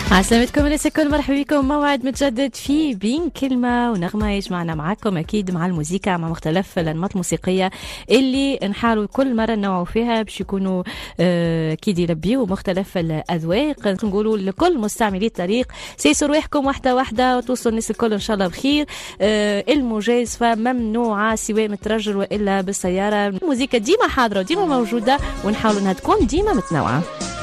عسلامتكم الناس الكل، مرحبا بكم. موعد متجدد في بين كلمة ونغمة يجمعنا معكم أكيد مع الموسيقى، مع مختلف الأنماط الموسيقية اللي نحاولوا كل مرة ننوعوا فيها باش يكونوا أكيد يلبيوا مختلف الأذواق. نقولوا لكل مستعملي الطريق سيسوا رواحكم واحدة واحدة وتوصلوا الناس الكل إن شاء الله بخير. المجازفة ممنوعة سواء مترجل وإلا بالسيارة. الموسيقى ديما حاضرة وديما موجودة ونحاولوا أنها تكون ديما متنوعة.